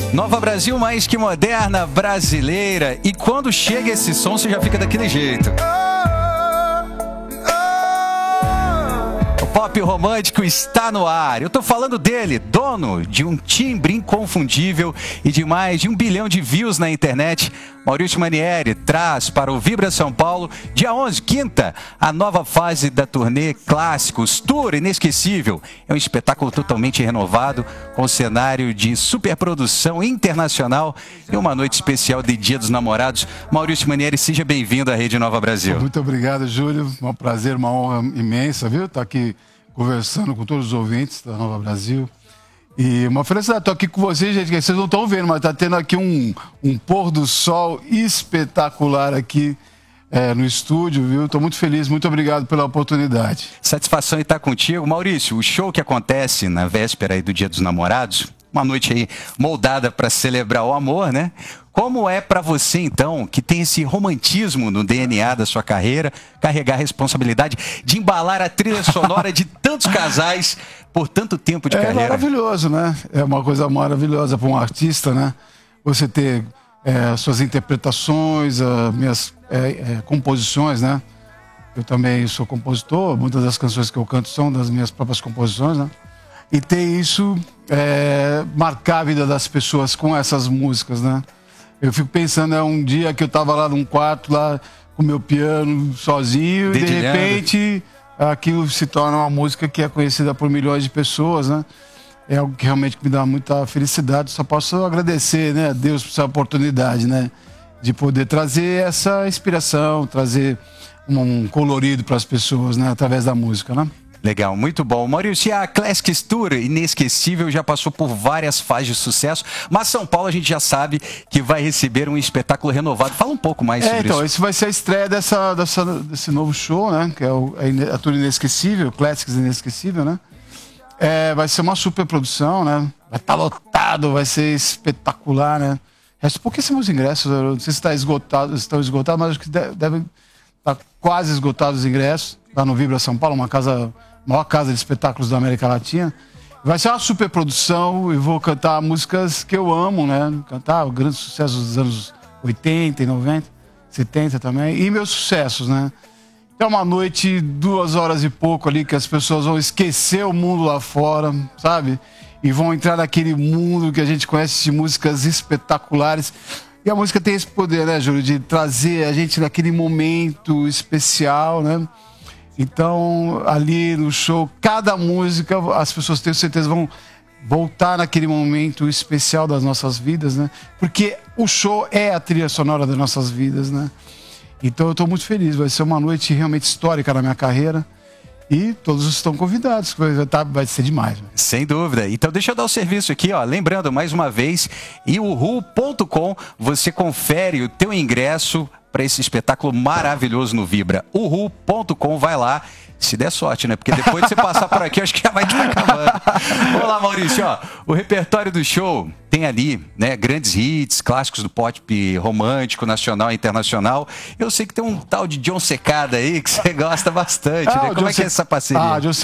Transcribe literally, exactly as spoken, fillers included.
Nova Brasil mais que moderna, brasileira. E quando chega esse som, você já fica daquele jeito. O pop romântico está no ar. Eu tô falando dele, dono de um timbre inconfundível e de mais de um bilhão de views na internet. Maurício Manieri traz para o Vibra São Paulo, dia onze, quinta, a nova fase da turnê Clássicos, Tour Inesquecível. É um espetáculo totalmente renovado, com cenário de superprodução internacional e uma noite especial de Dia dos Namorados. Maurício Manieri, seja bem-vindo à Rede Nova Brasil. Muito obrigado, Júlio. Um prazer, uma honra imensa, viu? Estar aqui conversando com todos os ouvintes da Nova Brasil. E uma felicidade, estou aqui com vocês, gente, que vocês não estão vendo, mas está tendo aqui um, um pôr do sol espetacular aqui é, no estúdio, viu? Estou muito feliz, muito obrigado pela oportunidade. Satisfação em estar contigo. Maurício, o show que acontece na véspera aí do Dia dos Namorados, uma noite aí moldada para celebrar o amor, né? Como é para você, então, que tem esse romantismo no D N A da sua carreira, carregar a responsabilidade de embalar a trilha sonora de tantos casais por tanto tempo de é carreira? É maravilhoso, né? É uma coisa maravilhosa para um artista, né? Você ter é, suas interpretações, as minhas é, é, composições, né? Eu também sou compositor, muitas das canções que eu canto são das minhas próprias composições, né? E ter isso, é, marcar a vida das pessoas com essas músicas, né? Eu fico pensando, é um dia que eu tava lá num quarto, lá com meu piano, sozinho, e de repente aquilo se torna uma música que é conhecida por milhões de pessoas, né? É algo que realmente me dá muita felicidade. Só posso agradecer, né, a Deus por essa oportunidade, né? De poder trazer essa inspiração, trazer um colorido para as pessoas, né? Através da música, né? Legal, muito bom. Maurício, a Clássicos Tour Inesquecível já passou por várias fases de sucesso, mas São Paulo a gente já sabe que vai receber um espetáculo renovado. Fala um pouco mais sobre é, então, isso. Esse vai ser a estreia dessa, dessa, desse novo show, né? Que é o, a Tour Inesquecível, Clássicos Inesquecível, né? É, vai ser uma super produção, né? Vai estar lotado, vai ser espetacular, né? Resta pouquíssimos ingressos, eu não sei se está esgotado, estão esgotados, mas acho que devem estar quase esgotados os ingressos. Lá no Vibra São Paulo, uma casa, maior casa de espetáculos da América Latina. Vai ser uma super produção e vou cantar músicas que eu amo, né? Cantar grandes sucessos dos anos oitenta e noventa, setenta também, e meus sucessos, né? É uma noite, duas horas e pouco ali, que as pessoas vão esquecer o mundo lá fora, sabe? E vão entrar naquele mundo que a gente conhece de músicas espetaculares. E a música tem esse poder, né, Júlio, de trazer a gente naquele momento especial, né? Então, ali no show, cada música, as pessoas, tenho certeza, vão voltar naquele momento especial das nossas vidas, né? Porque o show é a trilha sonora das nossas vidas, né? Então, eu estou muito feliz. Vai ser uma noite realmente histórica na minha carreira. E todos estão convidados, vai, tá, vai ser demais. Sem dúvida. Então deixa eu dar o serviço aqui, ó. Lembrando, mais uma vez, e o ru ponto com, você confere o teu ingresso para esse espetáculo maravilhoso no Vibra. o ru ponto com, vai lá. Se der sorte, né? Porque depois de você passar por aqui, acho que já vai estar acabando. Vamos lá, Maurício, ó. O repertório do show tem ali, né, grandes hits, clássicos do pop romântico, nacional e internacional. Eu sei que tem um tal de John Secada aí que você gosta bastante, ah, né? Como John é que é essa parceria? Ah, John